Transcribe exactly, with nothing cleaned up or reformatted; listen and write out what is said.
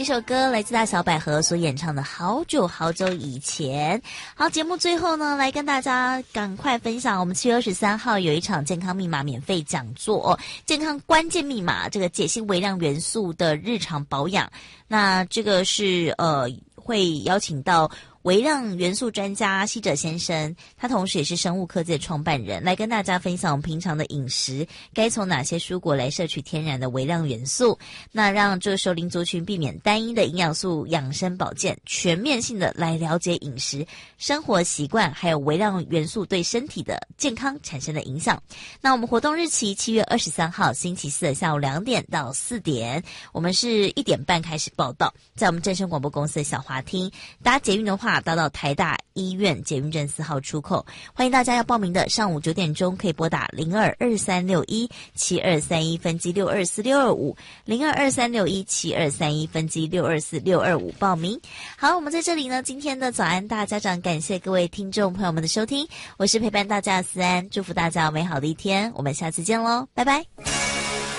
这首歌来自大小百合所演唱的《好久好久以前》。好，节目最后呢，来跟大家赶快分享，我们七月二十三号有一场健康密码免费讲座，哦、健康关键密码，这个解析微量元素的日常保养。那这个是呃会邀请到微量元素专家西哲先生，他同时也是生物科技的创办人，来跟大家分享我们平常的饮食该从哪些蔬果来摄取天然的微量元素，那让这个熟龄族群避免单一的营养素养生保健，全面性的来了解饮食、生活习惯还有微量元素对身体的健康产生的影响。那我们活动日期七月二十三号星期四的下午两点到四点，我们是一点半开始报到，在我们正声广播公司的小华厅，搭捷运的话搭到台大医院捷运站四号出口，欢迎大家要报名的，上午九点钟可以拨打零二二三六一七二三一分机六二四六二五零二二三六一七二三一分机六二四六二五报名。好，我们在这里呢，今天的早安大家长，感谢各位听众朋友们的收听，我是陪伴大家的思安，祝福大家有美好的一天，我们下次见喽，拜拜。